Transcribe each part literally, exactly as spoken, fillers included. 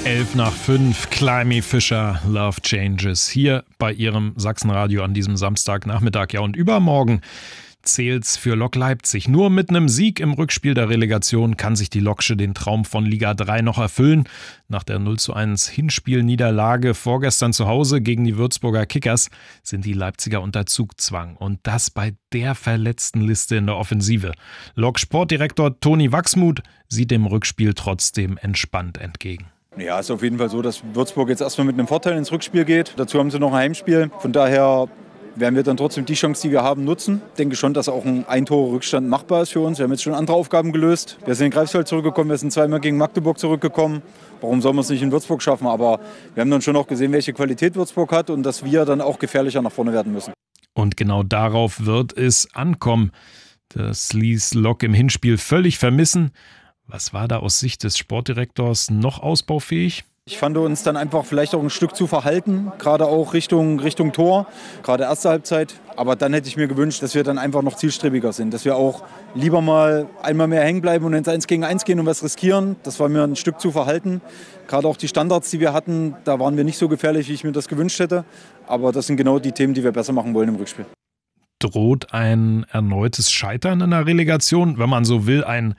elf nach fünf, Climby Fisher, Love Changes, hier bei ihrem Sachsenradio an diesem Samstagnachmittag. Ja, und übermorgen zählt's für Lok Leipzig. Nur mit einem Sieg im Rückspiel der Relegation kann sich die Loksche den Traum von Liga drei noch erfüllen. Nach der null zu eins Hinspielniederlage vorgestern zu Hause gegen die Würzburger Kickers sind die Leipziger unter Zugzwang. Und das bei der verletzten Liste in der Offensive. Lok-Sportdirektor Toni Wachsmuth sieht dem Rückspiel trotzdem entspannt entgegen. Ja, ist auf jeden Fall so, dass Würzburg jetzt erstmal mit einem Vorteil ins Rückspiel geht. Dazu haben sie noch ein Heimspiel. Von daher werden wir dann trotzdem die Chance, die wir haben, nutzen. Ich denke schon, dass auch ein Ein-Tore-Rückstand machbar ist für uns. Wir haben jetzt schon andere Aufgaben gelöst. Wir sind in Greifswald zurückgekommen, wir sind zweimal gegen Magdeburg zurückgekommen. Warum sollen wir es nicht in Würzburg schaffen? Aber wir haben dann schon auch gesehen, welche Qualität Würzburg hat und dass wir dann auch gefährlicher nach vorne werden müssen. Und genau darauf wird es ankommen. Das ließ Lok im Hinspiel völlig vermissen. Was war da aus Sicht des Sportdirektors noch ausbaufähig? Ich fand uns dann einfach vielleicht auch ein Stück zu verhalten, gerade auch Richtung, Richtung Tor, gerade erste Halbzeit. Aber dann hätte ich mir gewünscht, dass wir dann einfach noch zielstrebiger sind, dass wir auch lieber mal einmal mehr hängen bleiben und ins eins gegen eins gehen und was riskieren. Das war mir ein Stück zu verhalten. Gerade auch die Standards, die wir hatten, da waren wir nicht so gefährlich, wie ich mir das gewünscht hätte. Aber das sind genau die Themen, die wir besser machen wollen im Rückspiel. Droht ein erneutes Scheitern in der Relegation, wenn man so will, ein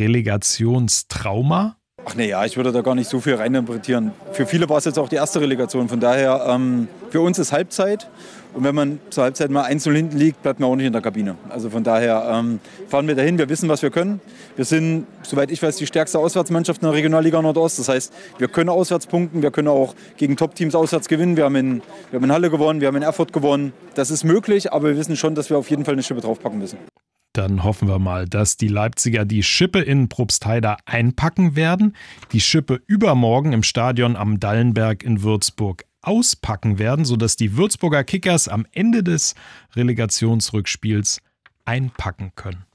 Relegationstrauma? Ach nee, ja, ich würde da gar nicht so viel reininterpretieren. Für viele war es jetzt auch die erste Relegation. Von daher, ähm, für uns ist Halbzeit. Und wenn man zur Halbzeit mal eins null hinten liegt, bleibt man auch nicht in der Kabine. Also von daher ähm, fahren wir dahin. Wir wissen, was wir können. Wir sind, soweit ich weiß, die stärkste Auswärtsmannschaft in der Regionalliga Nordost. Das heißt, wir können auswärts punkten. Wir können auch gegen Top-Teams auswärts gewinnen. Wir haben, in, wir haben in Halle gewonnen, wir haben in Erfurt gewonnen. Das ist möglich, aber wir wissen schon, dass wir auf jeden Fall eine Schippe draufpacken müssen. Dann hoffen wir mal, dass die Leipziger die Schippe in Probstheida einpacken werden, die Schippe übermorgen im Stadion am Dallenberg in Würzburg auspacken werden, sodass die Würzburger Kickers am Ende des Relegationsrückspiels einpacken können.